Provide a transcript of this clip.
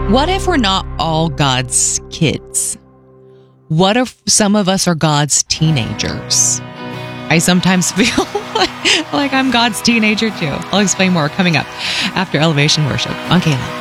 What if we're not all God's kids? What if some of us are God's teenagers? I sometimes feel like I'm God's teenager too. I'll explain more coming up after Elevation Worship on KLM.